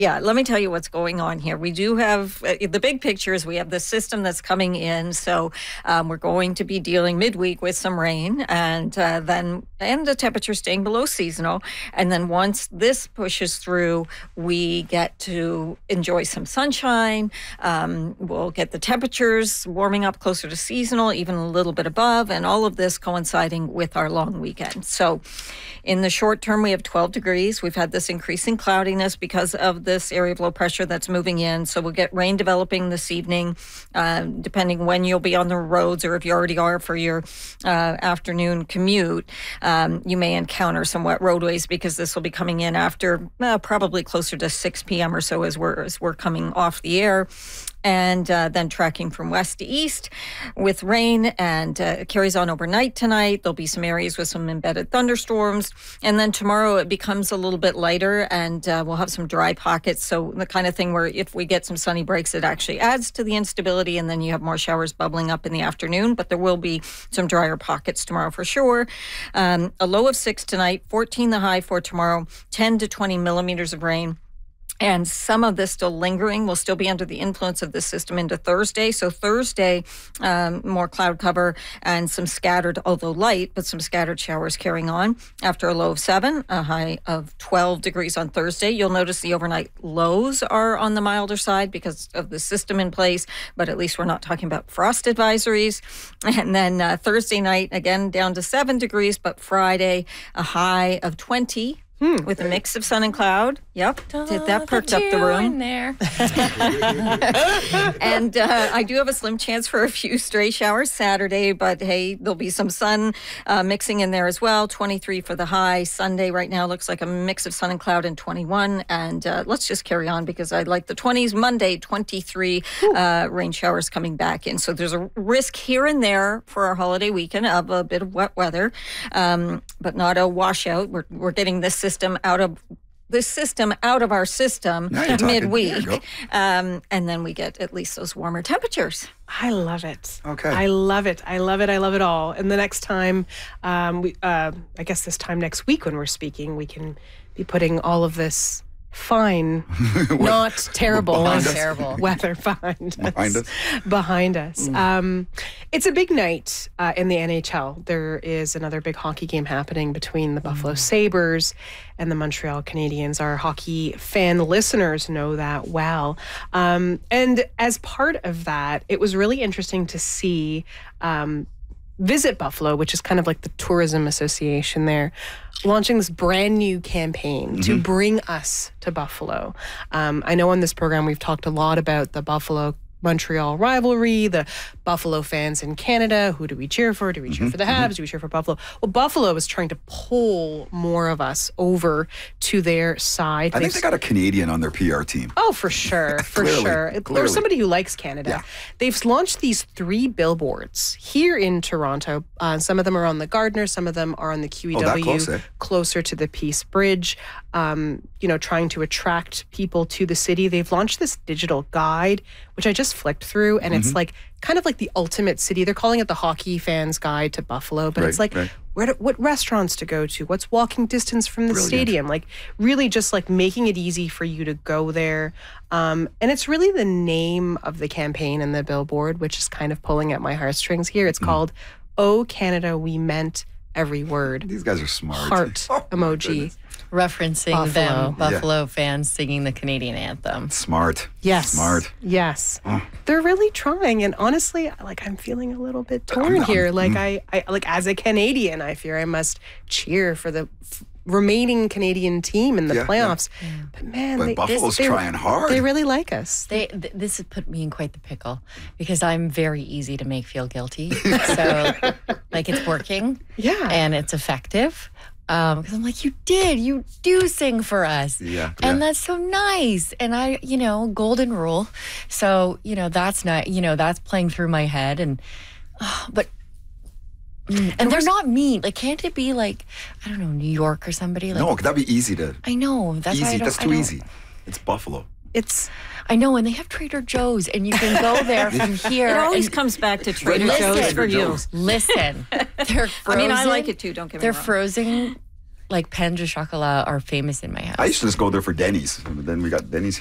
Yeah, let me tell you what's going on here. We do have the big picture is we have the system that's coming in. So we're going to be dealing midweek with some rain and the temperature staying below seasonal. And then once this pushes through, we get to enjoy some sunshine. We'll get the temperatures warming up closer to seasonal, even a little bit above, and all of this coinciding with our long weekend. So in the short term, we have 12 degrees. We've had this increasing cloudiness because of this area of low pressure that's moving in. So we'll get rain developing this evening, depending when you'll be on the roads or if you already are for your afternoon commute. You may encounter some wet roadways because this will be coming in after probably closer to 6 p.m. or so as we're coming off the air. And then tracking from west to east with rain, and it carries on overnight tonight. There'll be some areas with some embedded thunderstorms. And then tomorrow it becomes a little bit lighter, and we'll have some dry pockets. So the kind of thing where if we get some sunny breaks, it actually adds to the instability, and then you have more showers bubbling up in the afternoon. But there will be some drier pockets tomorrow for sure. A low of 6 tonight, 14 the high for tomorrow, 10 to 20 millimeters of rain. And some of this still lingering. We'll still be under the influence of this system into Thursday. So Thursday, more cloud cover and some scattered, although light, but some scattered showers carrying on. After a low of 7, a high of 12 degrees on Thursday. You'll notice the overnight lows are on the milder side because of the system in place, but at least we're not talking about frost advisories. And then Thursday night, again, down to 7 degrees, but Friday, a high of 20. With a mix of sun and cloud. Yep. That perked up the room. In there. And I do have a slim chance for a few stray showers Saturday, but hey, there'll be some sun mixing in there as well. 23 for the high. Sunday right now looks like a mix of sun and cloud and 21. And let's just carry on because I like the 20s. Monday, 23 rain showers coming back in. So there's a risk here and there for our holiday weekend of a bit of wet weather, but not a washout. We're getting this system out of our system midweek. And then we get at least those warmer temperatures. I love it. Okay. I love it. I love it. I love it all. And the next time, I guess this time next week when we're speaking, we can be putting all of this fine, not terrible, weather behind us. It's a big night in the NHL. There is another big hockey game happening between the Buffalo Sabres and the Montreal Canadiens. Our hockey fan listeners know that well. And as part of that, it was really interesting to see Visit Buffalo, which is kind of like the tourism association there, launching this brand new campaign to bring us to Buffalo. I know on this program we've talked a lot about the Buffalo-Montreal rivalry, the Buffalo fans in Canada. Who do we cheer for? Do we cheer for the Habs? Do we cheer for Buffalo? Well, Buffalo is trying to pull more of us over to their side. I think they got a Canadian on their PR team. Oh, for sure. For sure. Or somebody who likes Canada. Yeah. They've launched these 3 billboards here in Toronto. Some of them are on the Gardiner. Some of them are on the QEW, closer to the Peace Bridge, trying to attract people to the city. They've launched this digital guide, which I just flicked through, and it's like kind of like the ultimate city. They're calling it the Hockey Fans Guide to Buffalo, but it's like what restaurants to go to, what's walking distance from the stadium, like really just like making it easy for you to go there. And it's really the name of the campaign and the billboard, which is kind of pulling at my heartstrings here. It's called "Oh Canada, We Meant Every Word." These guys are smart. Heart emoji. Referencing Buffalo fans singing the Canadian anthem. Smart. Yes. Smart. Yes. They're really trying. And honestly, I'm feeling a little bit torn here. I as a Canadian, I fear I must cheer for the remaining Canadian team in the playoffs. Yeah. But man, Buffalo's trying hard. They really like us. This has put me in quite the pickle because I'm very easy to make feel guilty. So it's working. Yeah. And it's effective. Because I'm like, you do sing for us. Yeah. And that's so nice. And I, golden rule. So, that's not, that's playing through my head. And, and they're not mean. Can't it be I don't know, New York or somebody? No, that'd be easy to. I know. That's easy. That's too easy. It's Buffalo. I know, and they have Trader Joe's, and you can go there from here. It always comes back to Trader Joe's for you. Listen, they're frozen. I mean, I like it too, don't get me wrong. They're frozen like pain de chocolat are famous in my house. I used to just go there for Denny's. But then we got Denny's